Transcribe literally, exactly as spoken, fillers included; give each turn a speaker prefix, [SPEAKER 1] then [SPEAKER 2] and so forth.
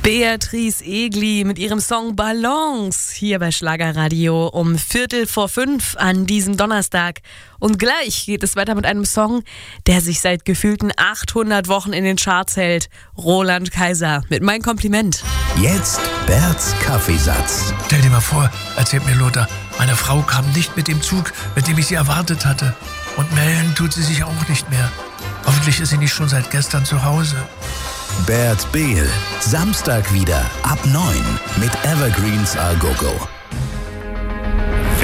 [SPEAKER 1] Beatrice Egli mit ihrem Song Balance hier bei Schlagerradio um Viertel vor fünf an diesem Donnerstag. Und gleich geht es weiter mit einem Song, der sich seit gefühlten achthundert Wochen in den Charts hält. Roland Kaiser mit Mein Kompliment.
[SPEAKER 2] Jetzt Berts Kaffeesatz.
[SPEAKER 3] Stell dir mal vor, erzählt mir Lothar, meine Frau kam nicht mit dem Zug, mit dem ich sie erwartet hatte. Und melden tut sie sich auch nicht mehr. Hoffentlich ist sie nicht schon seit gestern zu Hause.
[SPEAKER 2] Bert Behl, Samstag wieder ab neun mit Evergreens A Go Go.